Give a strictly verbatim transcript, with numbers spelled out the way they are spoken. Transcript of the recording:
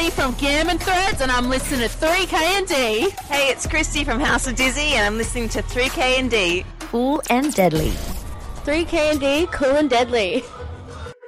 Dizzy from Gammon Threads, and I'm listening to three K and D. Hey, it's Christy from House of Dizzy, and I'm listening to three K and D. Cool and deadly. three K and D, cool and deadly.